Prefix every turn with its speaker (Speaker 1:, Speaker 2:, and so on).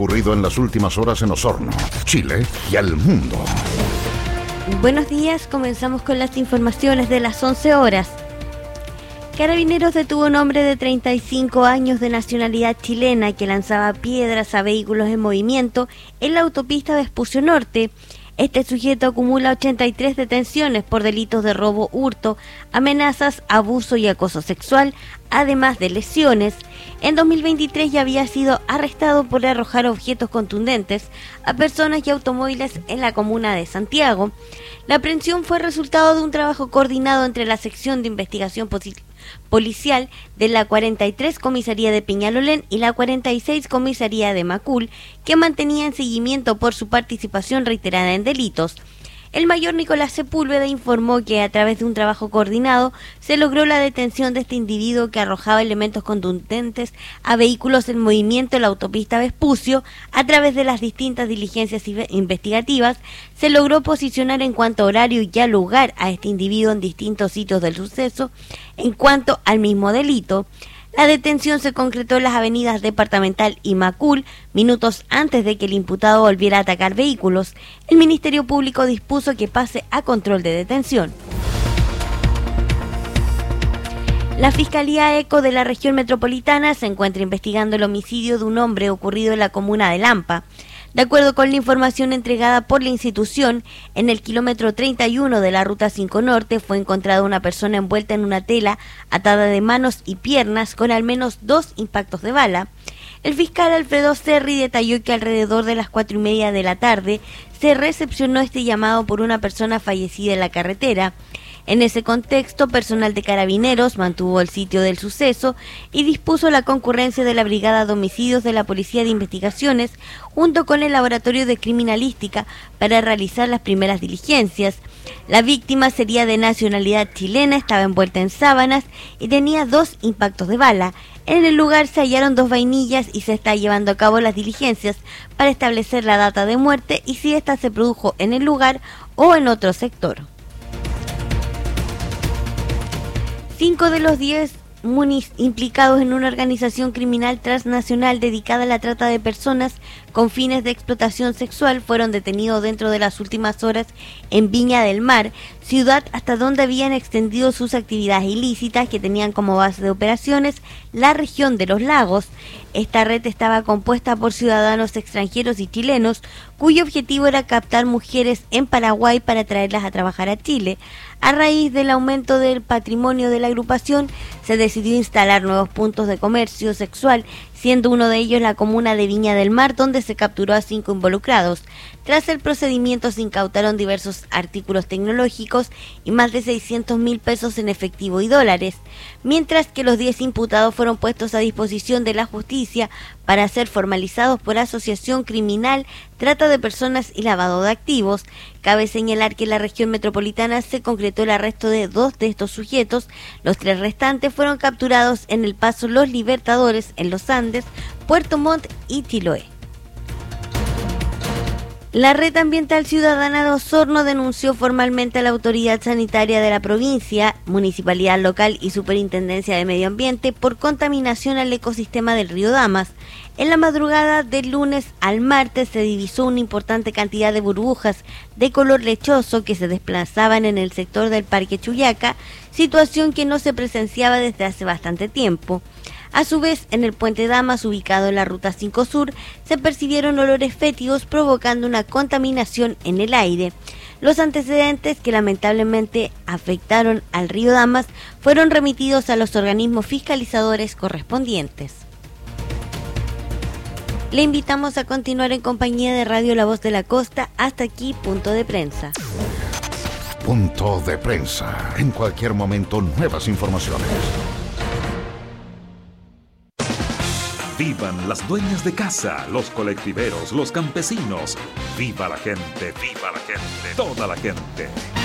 Speaker 1: ocurrido en las últimas horas en Osorno, Chile y el mundo.
Speaker 2: Buenos días, comenzamos con las informaciones de las 11 horas. Carabineros detuvo a un hombre de 35 años de nacionalidad chilena que lanzaba piedras a vehículos en movimiento en la autopista Vespucio Norte. Este sujeto acumula 83 detenciones por delitos de robo, hurto, amenazas, abuso y acoso sexual, además de lesiones. En 2023 ya había sido arrestado por arrojar objetos contundentes a personas y automóviles en la comuna de Santiago. La aprehensión fue resultado de un trabajo coordinado entre la sección de investigación policial de la 43 Comisaría de Peñalolén y la 46 Comisaría de Macul, que mantenían seguimiento por su participación reiterada en delitos. El mayor Nicolás Sepúlveda informó que a través de un trabajo coordinado se logró la detención de este individuo que arrojaba elementos contundentes a vehículos en movimiento en la autopista Vespucio. A través de las distintas diligencias investigativas se logró posicionar en cuanto a horario y a lugar a este individuo en distintos sitios del suceso. En cuanto al mismo delito, la detención se concretó en las avenidas Departamental y Macul, minutos antes de que el imputado volviera a atacar vehículos. El Ministerio Público dispuso que pase a control de detención. La Fiscalía ECO de la región metropolitana se encuentra investigando el homicidio de un hombre ocurrido en la comuna de Lampa. De acuerdo con la información entregada por la institución, en el kilómetro 31 de la Ruta 5 Norte fue encontrada una persona envuelta en una tela, atada de manos y piernas, con al menos 2 impactos de bala. El fiscal Alfredo Cerri detalló que alrededor de las 4:30 de la tarde se recepcionó este llamado por una persona fallecida en la carretera. En ese contexto, personal de Carabineros mantuvo el sitio del suceso y dispuso la concurrencia de la Brigada de Homicidios de la Policía de Investigaciones junto con el Laboratorio de Criminalística para realizar las primeras diligencias. La víctima sería de nacionalidad chilena, estaba envuelta en sábanas y tenía 2 impactos de bala. En el lugar se hallaron 2 vainillas y se está llevando a cabo las diligencias para establecer la data de muerte y si ésta se produjo en el lugar o en otro sector. 5 de los 10 implicados en una organización criminal transnacional dedicada a la trata de personas con fines de explotación sexual fueron detenidos dentro de las últimas horas en Viña del Mar, ciudad hasta donde habían extendido sus actividades ilícitas que tenían como base de operaciones la región de los lagos. Esta red estaba compuesta por ciudadanos extranjeros y chilenos, cuyo objetivo era captar mujeres en Paraguay para traerlas a trabajar a Chile. A raíz del aumento del patrimonio de la agrupación, se decidió instalar nuevos puntos de comercio sexual, siendo uno de ellos la comuna de Viña del Mar, donde se capturó a 5 involucrados. Tras el procedimiento se incautaron diversos artículos tecnológicos y más de 600.000 pesos en efectivo y dólares, mientras que los 10 imputados fueron puestos a disposición de la justicia para ser formalizados por asociación criminal, trata de personas y lavado de activos. Cabe señalar que en la región metropolitana se concretó el arresto de 2 de estos sujetos. Los 3 restantes fueron capturados en el paso Los Libertadores, en Los Andes, Puerto Montt y Chiloé. La Red Ambiental Ciudadana de Osorno denunció formalmente a la autoridad sanitaria de la provincia, municipalidad local y superintendencia de medio ambiente por contaminación al ecosistema del río Damas. En la madrugada del lunes al martes se divisó una importante cantidad de burbujas de color lechoso que se desplazaban en el sector del Parque Chuyaca, situación que no se presenciaba desde hace bastante tiempo. A su vez, en el Puente Damas, ubicado en la Ruta 5 Sur, se percibieron olores fétidos provocando una contaminación en el aire. Los antecedentes que lamentablemente afectaron al río Damas fueron remitidos a los organismos fiscalizadores correspondientes. Le invitamos a continuar en compañía de Radio La Voz de la Costa. Hasta aquí, Punto de Prensa.
Speaker 1: Punto de Prensa. En cualquier momento, nuevas informaciones.
Speaker 3: Vivan las dueñas de casa, los colectiveros, los campesinos. Viva la gente, toda la gente.